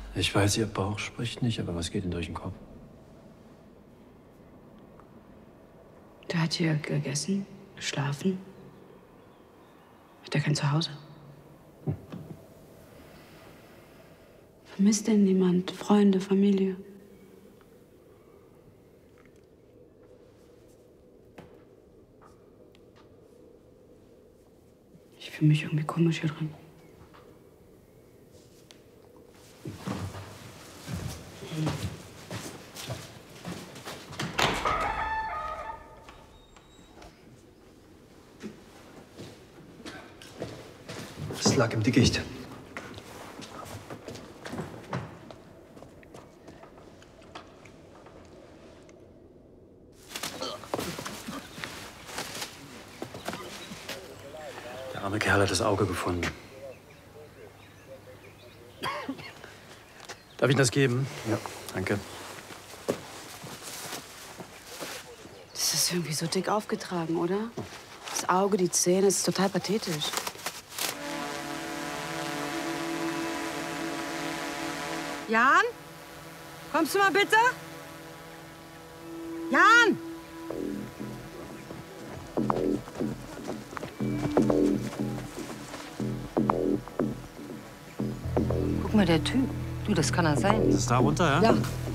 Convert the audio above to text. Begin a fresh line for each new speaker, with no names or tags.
Ich weiß, Ihr Bauch spricht nicht, aber was geht Ihnen durch den Kopf?
Der hat hier gegessen, geschlafen. Hat er kein Zuhause? Vermisst denn niemand? Freunde, Familie? Ich fühle mich irgendwie komisch hier drin.
Es lag im Dickicht. Der arme Kerl hat das Auge gefunden. Darf ich das geben? Ja, danke.
Das ist irgendwie so dick aufgetragen, oder? Das Auge, die Zähne, das ist total pathetisch.
Jan? Kommst du mal bitte? Jan!
Guck mal, der Typ. Du, das kann er sein.
Ist das da runter, ja?
Ja.